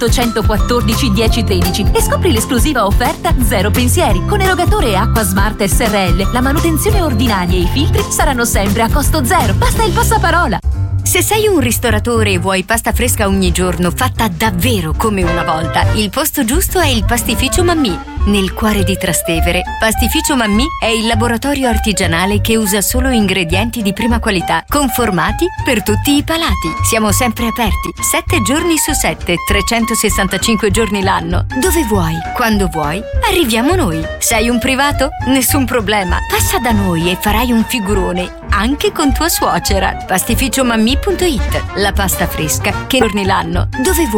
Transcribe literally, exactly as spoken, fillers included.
ottocentoquattordici dieci tredici e scopri l'esclusiva offerta Zero Pensieri. Con erogatore Acqua Smart S R L, la manutenzione ordinaria e i filtri saranno sempre a costo zero. Basta il passaparola. Se sei un ristoratore e vuoi pasta fresca ogni giorno, fatta davvero come una volta, il posto giusto è il Pastificio Mammì, nel cuore di Trastevere. Pastificio Mammì è il laboratorio artigianale che usa solo ingredienti di prima qualità, conformati per tutti i palati. Siamo sempre aperti, sette giorni su sette, trecentosessantacinque giorni l'anno. Dove vuoi, quando vuoi, arriviamo noi. Sei un privato? Nessun problema. Passa da noi e farai un figurone, anche con tua suocera. pastificio mammì punto it. La pasta fresca che giorni l'anno. Dove vuoi.